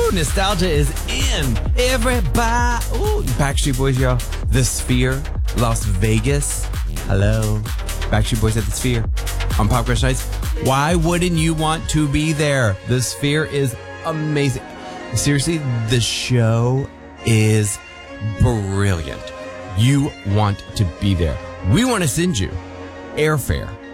Ooh, nostalgia is in. Everybody. Ooh, Backstreet Boys, y'all. The Sphere, Las Vegas. Hello. Backstreet Boys at the Sphere on Pop Crush Nights. Why wouldn't you want to be there? The Sphere is amazing. Seriously, the show is brilliant. You want to be there. We want to send you airfare